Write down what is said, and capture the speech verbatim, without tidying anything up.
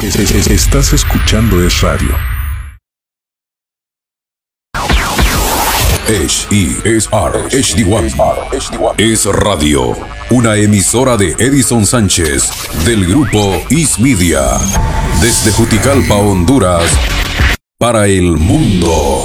Es- es- es- Estás escuchando Es Radio. H E S R H D uno Es Radio, una emisora de Edison Sánchez del grupo Is Media, desde Juticalpa, Honduras, para el mundo.